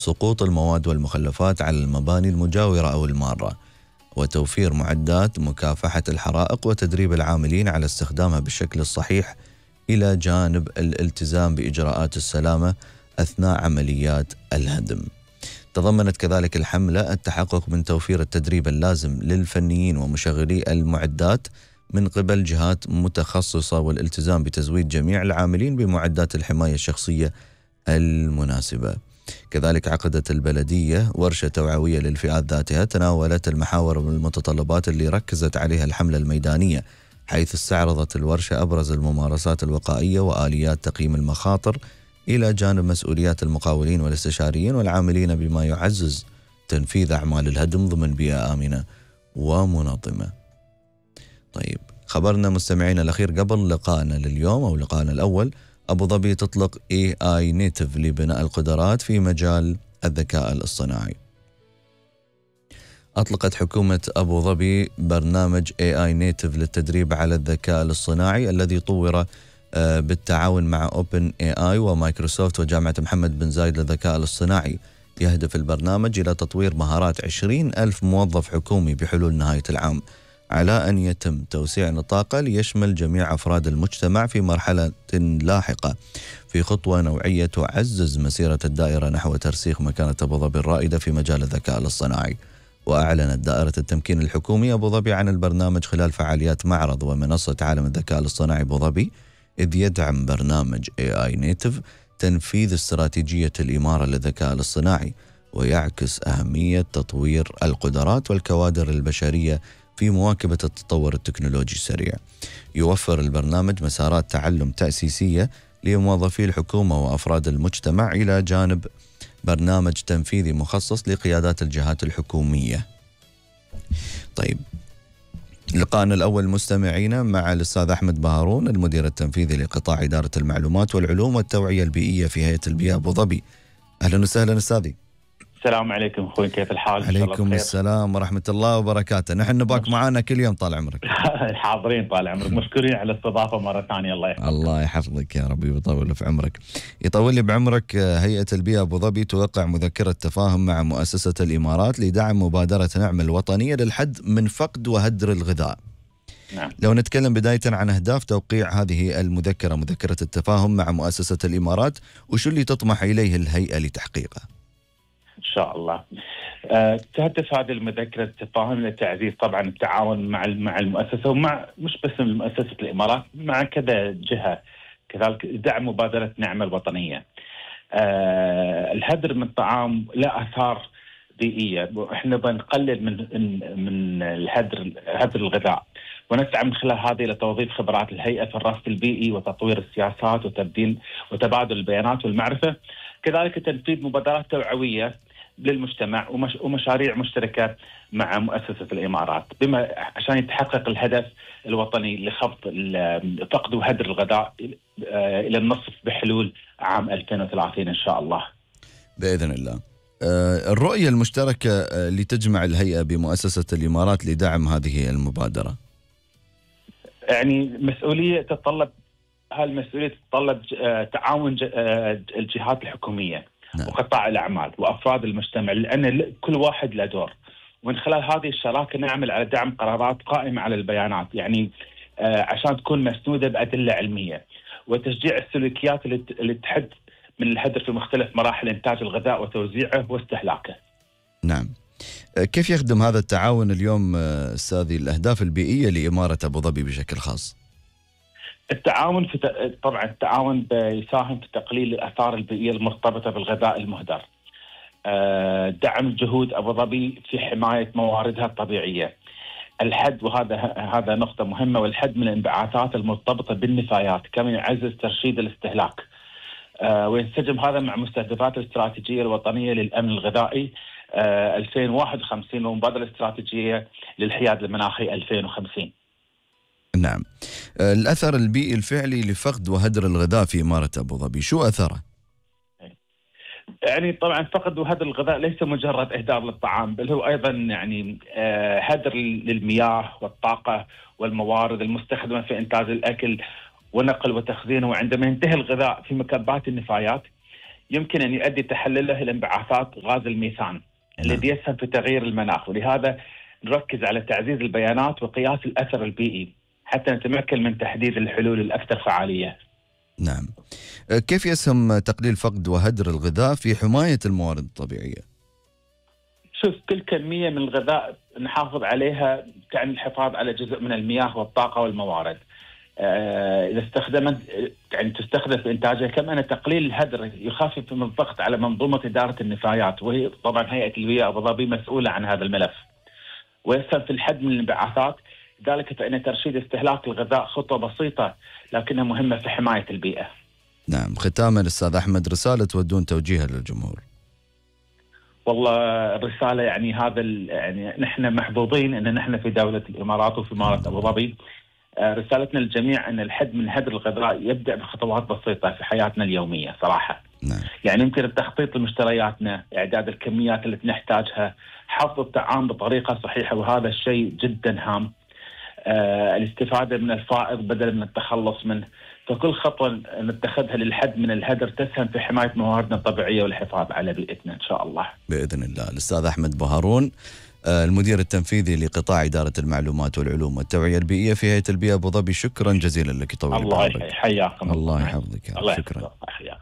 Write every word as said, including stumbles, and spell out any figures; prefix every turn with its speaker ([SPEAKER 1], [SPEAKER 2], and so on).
[SPEAKER 1] سقوط المواد والمخلفات على المباني المجاورة أو المارة، وتوفير معدات مكافحة الحرائق وتدريب العاملين على استخدامها بالشكل الصحيح، إلى جانب الالتزام بإجراءات السلامة أثناء عمليات الهدم. تضمنت كذلك الحملة التحقق من توفير التدريب اللازم للفنيين ومشغلي المعدات من قبل جهات متخصصة، والالتزام بتزويد جميع العاملين بمعدات الحماية الشخصية المناسبة. كذلك عقدت البلدية ورشة توعوية للفئات ذاتها تناولت المحاور والمتطلبات اللي ركزت عليها الحملة الميدانية، حيث استعرضت الورشة أبرز الممارسات الوقائية وآليات تقييم المخاطر، إلى جانب مسؤوليات المقاولين والاستشاريين والعاملين، بما يعزز تنفيذ أعمال الهدم ضمن بيئة آمنة ومنظمة. طيب، خبرنا مستمعينا الأخير قبل لقائنا لليوم أو لقائنا الأول: أبو ظبي تطلق إيه آي Native لبناء القدرات في مجال الذكاء الاصطناعي. أطلقت حكومة أبو ظبي برنامج إيه آي Native للتدريب على الذكاء الاصطناعي، الذي طور بالتعاون مع أوبن إيه آي ومايكروسوفت وجامعة محمد بن زايد للذكاء الاصطناعي. يهدف البرنامج إلى تطوير مهارات عشرين ألف موظف حكومي بحلول نهاية العام، على أن يتم توسيع نطاقه ليشمل جميع أفراد المجتمع في مرحلة لاحقة، في خطوة نوعية تعزز مسيرة الدائرة نحو ترسيخ مكانة أبو ظبي الرائدة في مجال الذكاء الاصطناعي. وأعلنت دائرة التمكين الحكومي أبو ظبي عن البرنامج خلال فعاليات معرض ومنصة عالم الذكاء الاصطناعي أبو ظبي، إذ يدعم برنامج إيه آي Native تنفيذ استراتيجية الإمارة للذكاء الاصطناعي، ويعكس أهمية تطوير القدرات والكوادر البشرية في مواكبة التطور التكنولوجي السريع. يوفر البرنامج مسارات تعلم تأسيسية لموظفي الحكومة وأفراد المجتمع، إلى جانب برنامج تنفيذي مخصص لقيادات الجهات الحكومية. طيب، لقاءنا الأول مستمعينا مع الأستاذ أحمد بهارون، المدير التنفيذي لقطاع إدارة المعلومات والعلوم والتوعية البيئية في هيئة البيئة أبو ظبي. أهلا وسهلا أستاذي.
[SPEAKER 2] السلام عليكم أخوي، كيف الحال؟
[SPEAKER 1] عليكم السلام ورحمة الله وبركاته. نحن نباك معانا كل يوم طال عمرك.
[SPEAKER 2] حاضرين طال عمرك، مشكورين على الاستضافة مرة ثانية. الله يحفظك.
[SPEAKER 1] الله يحفظك يا ربي ويطول في عمرك. يطول لي بعمرك. هيئة البيئة أبو ظبي توقع مذكرة تفاهم مع مؤسسة الإمارات لدعم مبادرة نعم الوطنية للحد من فقد وهدر الغذاء.
[SPEAKER 2] نعم.
[SPEAKER 1] لو نتكلم بداية عن أهداف توقيع هذه المذكرة، مذكرة التفاهم مع مؤسسة الإمارات، وشو اللي تطمح إليه الهيئة لتحقيقه؟
[SPEAKER 2] إن شاء الله. أه تهدف هذه المذكرة التفاهم لتعزيز طبعا التعاون مع مع المؤسسة، ومع مش بس مؤسسة الإمارات، مع كذا جهة، كذلك دعم مبادرة نعمة الوطنية. أه الهدر من الطعام له آثار بيئية، احنا بنقلل من من الهدر هدر الغذاء، ونسعى من خلال هذه لتوظيف خبرات الهيئة في الرصد البيئي وتطوير السياسات وتبديل وتبادل البيانات والمعرفة، كذلك تنفيذ مبادرات توعوية للمجتمع ومش ومشاريع مشتركة مع مؤسسة الإمارات، بما عشان يتحقق الهدف الوطني لخفض فقد وهدر الغذاء إلى النصف بحلول عام ألفين وثلاثين إن شاء الله
[SPEAKER 1] بإذن الله. الرؤية المشتركة اللي تجمع الهيئة بمؤسسة الإمارات لدعم هذه المبادرة،
[SPEAKER 2] يعني مسؤولية تتطلب هالمسؤولية تتطلب تعاون الجهات الحكومية. نعم. وقطاع الأعمال وأفراد المجتمع، لأن كل واحد له دور، ومن خلال هذه الشراكة نعمل على دعم قرارات قائمة على البيانات، يعني عشان تكون مسنودة بأدلة علمية، وتشجيع السلوكيات اللي تحد من الهدر في مختلف مراحل إنتاج الغذاء وتوزيعه واستهلاكه.
[SPEAKER 1] نعم. كيف يخدم هذا التعاون اليوم أستاذي الأهداف البيئية لإمارة أبو ظبي بشكل خاص؟
[SPEAKER 2] التعاون في ت... طبعا التعاون بيساهم في تقليل الآثار البيئية المرتبطة بالغذاء المهدر. أه دعم جهود أبو ظبي في حماية مواردها الطبيعية. الحد، وهذا هذا نقطة مهمة، والحد من الانبعاثات المرتبطة بالنفايات، كما يعزز ترشيد الاستهلاك. أه وينسجم هذا مع مستهدفات الاستراتيجية الوطنية للأمن الغذائي أه ألفين وواحد وخمسين ومبادرة استراتيجية للحياد المناخي ألفين وخمسين.
[SPEAKER 1] نعم. الأثر البيئي الفعلي لفقد وهدر الغذاء في إمارة أبو ظبي، شو أثره؟
[SPEAKER 2] يعني طبعا فقد وهدر الغذاء ليس مجرد إهدار للطعام، بل هو أيضا يعني هدر للمياه والطاقة والموارد المستخدمة في إنتاج الأكل ونقل وتخزينه. وعندما ينتهي الغذاء في مكبات النفايات، يمكن أن يؤدي تحلله إلى انبعاثات غاز الميثان الذي يسهم في تغيير المناخ. ولهذا نركز على تعزيز البيانات وقياس الأثر البيئي حتى نتمكن من تحديد الحلول الأكثر فعالية.
[SPEAKER 1] نعم. كيف يسهم تقليل فقد وهدر الغذاء في حماية الموارد الطبيعية؟
[SPEAKER 2] شوف، كل كمية من الغذاء نحافظ عليها تعني الحفاظ على جزء من المياه والطاقة والموارد. آه إذا استخدمت يعني تستخدم في إنتاجها. كما أن تقليل الهدر يخفف من الضغط على منظومة إدارة النفايات، وهي طبعا هيئة البيئة أبو ظبي مسؤولة عن هذا الملف، ويسهم في الحد من الانبعاثات. لذلك فإن ترشيد استهلاك الغذاء خطوة بسيطة لكنها مهمة في حماية البيئة.
[SPEAKER 1] نعم. ختاما أستاذ أحمد، رسالة تودون توجيهها للجمهور؟
[SPEAKER 2] والله الرسالة يعني هذا يعني نحن محظوظين أن نحن في دولة الإمارات وفي إمارة أبو ظبي. رسالتنا للجميع أن الحد من هدر الغذاء يبدأ بخطوات بسيطة في حياتنا اليومية صراحة.
[SPEAKER 1] نعم.
[SPEAKER 2] يعني يمكن التخطيط لمشترياتنا، إعداد الكميات التي نحتاجها، حفظ الطعام بطريقة صحيحة، وهذا الشيء جدا هام. آه الاستفادة من الفائض بدلا من التخلص منه. فكل خطوة نتخذها للحد من الهدر تسهم في حماية مواردنا الطبيعية والحفاظ على بيئتنا إن شاء الله.
[SPEAKER 1] بإذن الله. الأستاذ أحمد بوهارون، المدير التنفيذي لقطاع إدارة المعلومات والعلوم والتوعية البيئية في هيئة البيئة أبو ظبي، شكرا جزيلا لك. طويل
[SPEAKER 2] الله يحييكم.
[SPEAKER 1] الله يحفظك.
[SPEAKER 2] الله
[SPEAKER 1] شكرا.
[SPEAKER 2] يحفظك.